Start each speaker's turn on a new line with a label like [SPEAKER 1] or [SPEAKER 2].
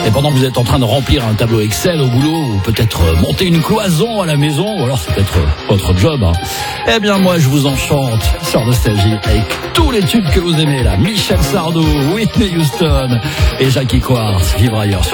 [SPEAKER 1] Et pendant que vous êtes en train de remplir un tableau Excel au boulot, ou peut-être monter une cloison à la maison, ou alors c'est peut-être votre job, hein. Eh bien moi je vous enchante sur Nostalgie avec tous les tubes que vous aimez là. Michel Sardou, Whitney Houston et Jackie Quartz, Vivre ailleurs.